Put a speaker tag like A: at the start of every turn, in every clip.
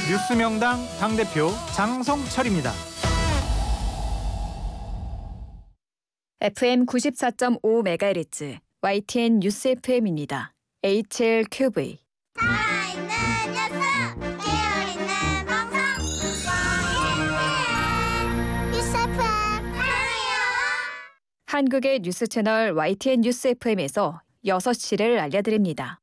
A: 뉴스명당 당대표 장성철입니다.
B: FM 94.5MHz YTN 뉴스 FM입니다. HLQV.
C: 살아있는 뉴스, 깨어있는 방송, YTN 뉴스 FM 사랑해요.
B: 한국의 뉴스 채널 YTN 뉴스 FM에서 6시를 알려드립니다.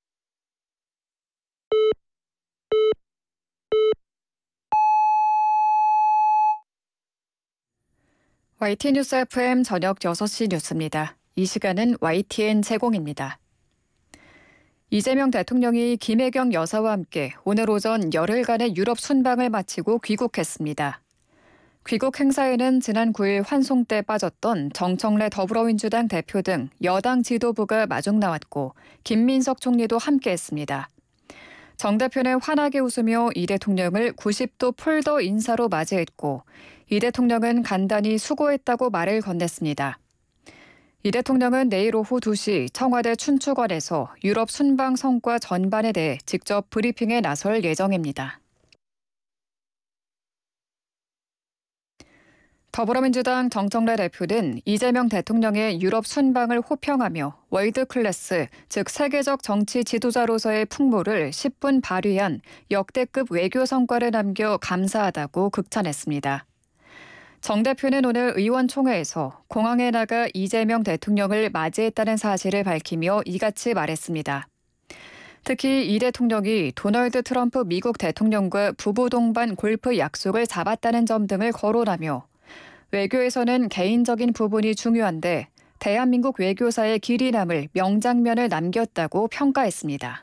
B: YTN 뉴스 FM 저녁 6시 뉴스입니다. 이 시간은 YTN 제공입니다. 이재명 대통령이 김혜경 여사와 함께 오늘 오전 열흘간의 유럽 순방을 마치고 귀국했습니다. 귀국 행사에는 지난 9일 환송 때 빠졌던 정청래 더불어민주당 대표 등 여당 지도부가 마중 나왔고 김민석 총리도 함께했습니다. 정 대표는 환하게 웃으며 이 대통령을 90도 폴더 인사로 맞이했고 이 대통령은 간단히 수고했다고 말을 건넸습니다. 이 대통령은 내일 오후 2시 청와대 춘추관에서 유럽 순방 성과 전반에 대해 직접 브리핑에 나설 예정입니다. 더불어민주당 정청래 대표는 이재명 대통령의 유럽 순방을 호평하며 월드클래스, 즉 세계적 정치 지도자로서의 풍모를 10분 발휘한 역대급 외교 성과를 남겨 감사하다고 극찬했습니다. 정 대표는 오늘 의원총회에서 공항에 나가 이재명 대통령을 맞이했다는 사실을 밝히며 이같이 말했습니다. 특히 이 대통령이 도널드 트럼프 미국 대통령과 부부 동반 골프 약속을 잡았다는 점 등을 거론하며 외교에서는 개인적인 부분이 중요한데 대한민국 외교사의 길이 남을 명장면을 남겼다고 평가했습니다.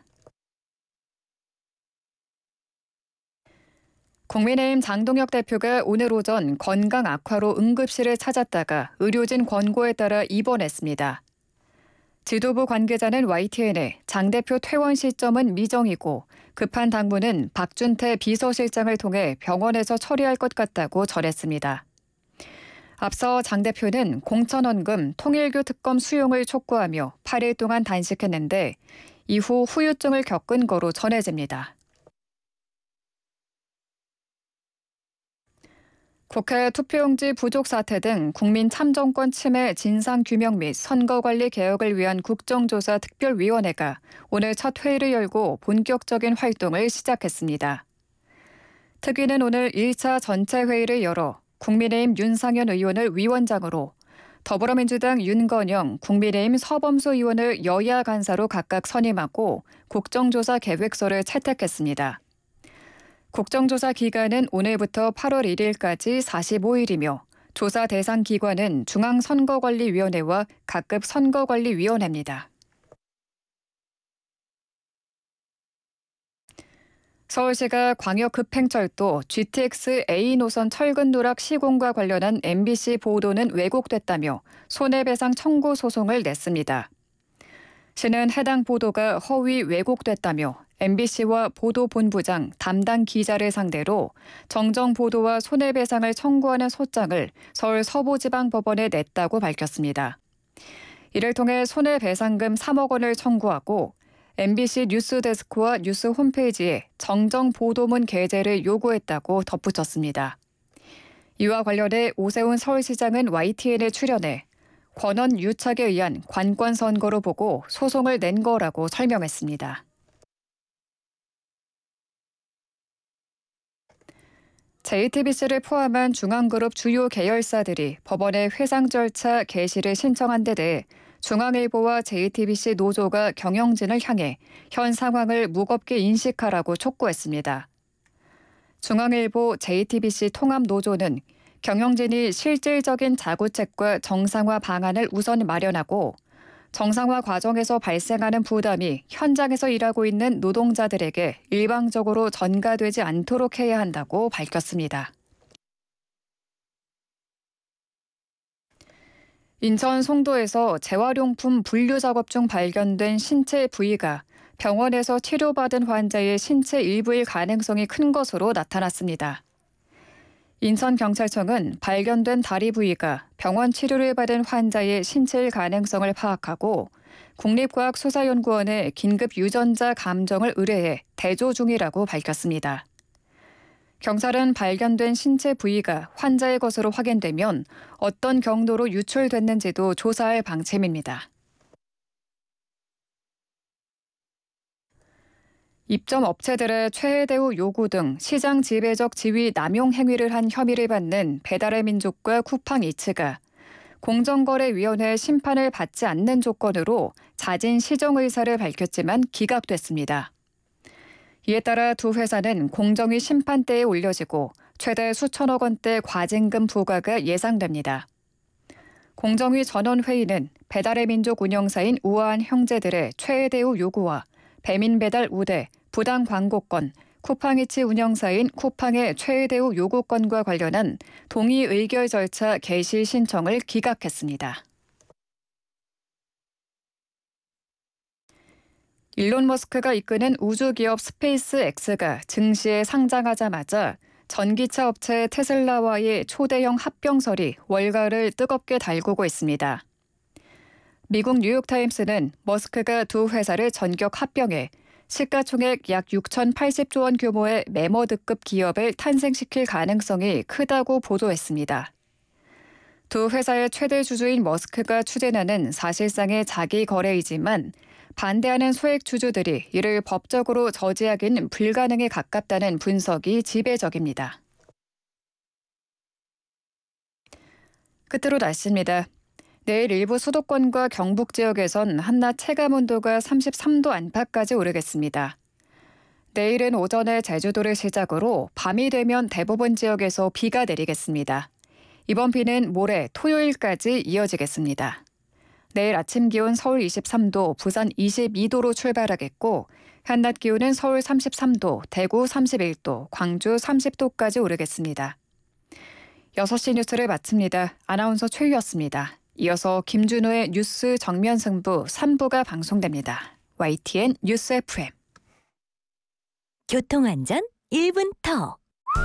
B: 국민의힘 장동혁 대표가 오늘 오전 건강 악화로 응급실을 찾았다가 의료진 권고에 따라 입원했습니다. 지도부 관계자는 YTN에 장 대표 퇴원 시점은 미정이고 급한 당부는 박준태 비서실장을 통해 병원에서 처리할 것 같다고 전했습니다. 앞서 장 대표는 공천원금 통일교 특검 수용을 촉구하며 8일 동안 단식했는데 이후 후유증을 겪은 거로 전해집니다. 국회 투표용지 부족 사태 등 국민 참정권 침해 진상규명 및 선거관리 개혁을 위한 국정조사 특별위원회가 오늘 첫 회의를 열고 본격적인 활동을 시작했습니다. 특위는 오늘 1차 전체 회의를 열어 국민의힘 윤상현 의원을 위원장으로 더불어민주당 윤건영, 국민의힘 서범수 의원을 여야 간사로 각각 선임하고 국정조사 계획서를 채택했습니다. 국정조사 기간은 오늘부터 8월 1일까지 45일이며 조사 대상 기관은 중앙선거관리위원회와 각급 선거관리위원회입니다. 서울시가 광역급행철도 GTX A 노선 철근 누락 시공과 관련한 MBC 보도는 왜곡됐다며 손해배상 청구 소송을 냈습니다. 시는 해당 보도가 허위 왜곡됐다며 MBC와 보도본부장 담당 기자를 상대로 정정 보도와 손해배상을 청구하는 소장을 서울 서부지방법원에 냈다고 밝혔습니다. 이를 통해 손해배상금 3억 원을 청구하고 MBC 뉴스데스크와 뉴스 홈페이지에 정정 보도문 게재를 요구했다고 덧붙였습니다. 이와 관련해 오세훈 서울시장은 YTN에 출연해 권한 유착에 의한 관권 선거로 보고 소송을 낸 거라고 설명했습니다. JTBC를 포함한 중앙그룹 주요 계열사들이 법원에 회상 절차 개시를 신청한 데 대해 중앙일보와 JTBC 노조가 경영진을 향해 현 상황을 무겁게 인식하라고 촉구했습니다. 중앙일보, JTBC 통합노조는 경영진이 실질적인 자구책과 정상화 방안을 우선 마련하고 정상화 과정에서 발생하는 부담이 현장에서 일하고 있는 노동자들에게 일방적으로 전가되지 않도록 해야 한다고 밝혔습니다. 인천 송도에서 재활용품 분류 작업 중 발견된 신체 부위가 병원에서 치료받은 환자의 신체 일부일 가능성이 큰 것으로 나타났습니다. 인천경찰청은 발견된 다리 부위가 병원 치료를 받은 환자의 신체일 가능성을 파악하고 국립과학수사연구원에 긴급 유전자 감정을 의뢰해 대조 중이라고 밝혔습니다. 경찰은 발견된 신체 부위가 환자의 것으로 확인되면 어떤 경로로 유출됐는지도 조사할 방침입니다. 입점 업체들의 최해 대우 요구 등 시장 지배적 지위 남용 행위를 한 혐의를 받는 배달의 민족과 쿠팡이츠가 공정거래위원회 심판을 받지 않는 조건으로 자진 시정 의사를 밝혔지만 기각됐습니다. 이에 따라 두 회사는 공정위 심판대에 올려지고 최대 수천억 원대 과징금 부과가 예상됩니다. 공정위 전원회의는 배달의 민족 운영사인 우아한 형제들의 최해 대우 요구와 배민배달 우대, 부당 광고권, 쿠팡이츠 운영사인 쿠팡의 최해 대우 요구권과 관련한 동의 의결 절차 개시 신청을 기각했습니다. 일론 머스크가 이끄는 우주기업 스페이스X가 증시에 상장하자마자 전기차 업체 테슬라와의 초대형 합병설이 월가를 뜨겁게 달구고 있습니다. 미국 뉴욕타임스는 머스크가 두 회사를 전격 합병해 시가총액 약 6,080조 원 규모의 매머드급 기업을 탄생시킬 가능성이 크다고 보도했습니다. 두 회사의 최대 주주인 머스크가 추진하는 사실상의 자기 거래이지만 반대하는 소액 주주들이 이를 법적으로 저지하기는 불가능에 가깝다는 분석이 지배적입니다. 끝으로 날씨입니다. 내일 일부 수도권과 경북 지역에선 한낮 체감온도가 33도 안팎까지 오르겠습니다. 내일은 오전에 제주도를 시작으로 밤이 되면 대부분 지역에서 비가 내리겠습니다. 이번 비는 모레 토요일까지 이어지겠습니다. 내일 아침 기온 서울 23도, 부산 22도로 출발하겠고 한낮 기온은 서울 33도, 대구 31도, 광주 30도까지 오르겠습니다. 6시 뉴스를 마칩니다. 아나운서 최유였습니다. 이어서 김준호의 뉴스 정면 승부 3부가 방송됩니다. YTN 뉴스 FM.
D: 교통안전 1분 터.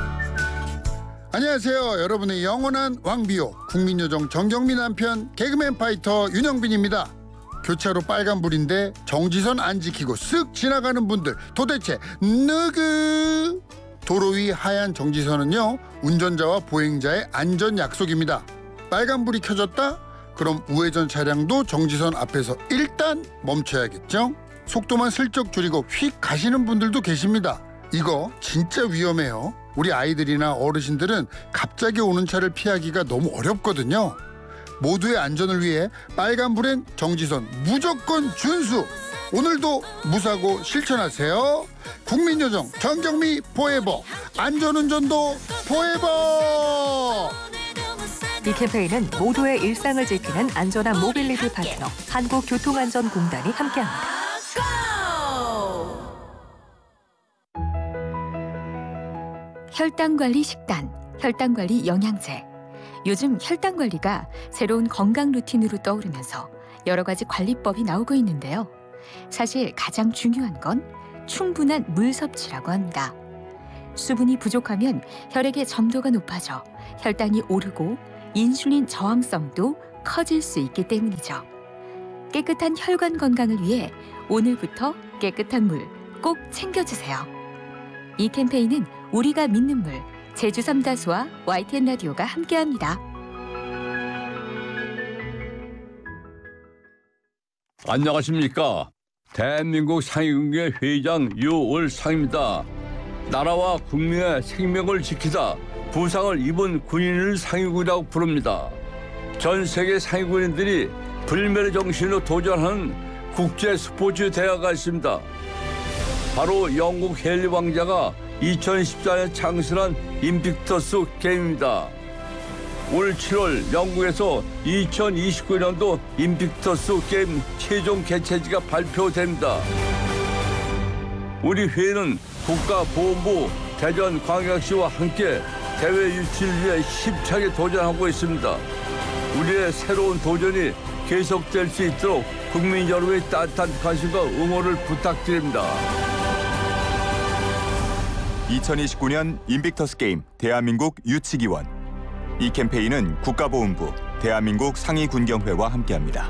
E: 안녕하세요. 여러분의 영원한 왕비호 국민요정 정경미 남편 개그맨 파이터 윤영빈입니다. 교차로 빨간불인데 정지선 안 지키고 쓱 지나가는 분들 도대체 누구? 도로 위 하얀 정지선은요, 운전자와 보행자의 안전 약속입니다. 빨간불이 켜졌다? 그럼 우회전 차량도 정지선 앞에서 일단 멈춰야겠죠? 속도만 슬쩍 줄이고 휙 가시는 분들도 계십니다. 이거 진짜 위험해요. 우리 아이들이나 어르신들은 갑자기 오는 차를 피하기가 너무 어렵거든요. 모두의 안전을 위해 빨간불엔 정지선 무조건 준수! 오늘도 무사고 실천하세요. 국민요정 정경미 포에버, 안전운전도 포에버!
D: 이 캠페인은 모두의 일상을 지키는 안전한 모빌리티 파트너 한국교통안전공단이 함께합니다. 혈당관리 식단, 혈당관리 영양제. 요즘 혈당관리가 새로운 건강 루틴으로 떠오르면서 여러 가지 관리법이 나오고 있는데요. 사실 가장 중요한 건 충분한 물 섭취라고 합니다. 수분이 부족하면 혈액의 점도가 높아져 혈당이 오르고 인슐린 저항성도 커질 수 있기 때문이죠. 깨끗한 혈관 건강을 위해 오늘부터 깨끗한 물 꼭 챙겨주세요. 이 캠페인은 우리가 믿는 물, 제주 삼다수와 YTN 라디오가 함께합니다.
F: 안녕하십니까. 대한민국 상위군계 회장 유월상입니다. 나라와 국민의 생명을 지키다 부상을 입은 군인을 상위군이라고 부릅니다. 전 세계 상위군인들이 불멸의 정신으로 도전하는 국제 스포츠 대회가 있습니다. 바로 영국 헨리 왕자가 2014년 창설한 인빅터스 게임입니다. 올 7월 영국에서 2029년도 인빅터스 게임 최종 개최지가 발표됩니다. 우리 회는 국가보훈부 대전광역시와 함께 대회 유치를 위해 힘차게 도전하고 있습니다. 우리의 새로운 도전이 계속될 수 있도록 국민 여러분의 따뜻한 관심과 응원을 부탁드립니다.
G: 2029년 인빅터스 게임 대한민국 유치기원. 이 캠페인은 국가보훈부, 대한민국 상위군경회와 함께합니다.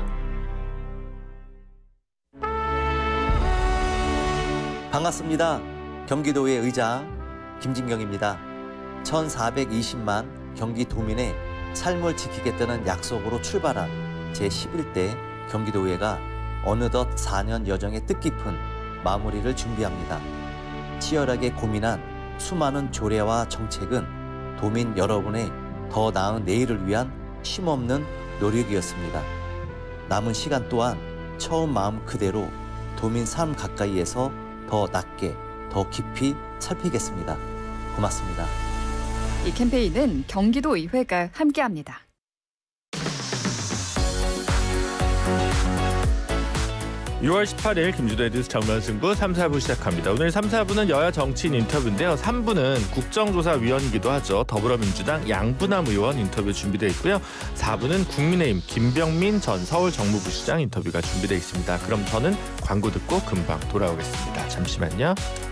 H: 반갑습니다. 경기도의 의장 김진경입니다. 1420만 경기도민의 삶을 지키겠다는 약속으로 출발한 제11대 경기도의회가 어느덧 4년 여정의 뜻깊은 마무리를 준비합니다. 치열하게 고민한 수많은 조례와 정책은 도민 여러분의 더 나은 내일을 위한 쉼없는 노력이었습니다. 남은 시간 또한 처음 마음 그대로 도민 삶 가까이에서 더 낮게, 더 깊이 살피겠습니다. 고맙습니다.
B: 이 캠페인은 경기도의회가 함께합니다.
I: (6월 18일) 김주도의 뉴스 정면승부 3, 4부 시작합니다. 오늘 3, 4부는 여야 정치인 인터뷰인데요. 3부는 국정조사위원이기도 하죠. 더불어민주당 양부남 의원 인터뷰 준비되어 있고요. 4부는 국민의힘 김병민 전 서울정무부시장 인터뷰가 준비되어 있습니다. 그럼 저는 광고 듣고 금방 돌아오겠습니다. 잠시만요.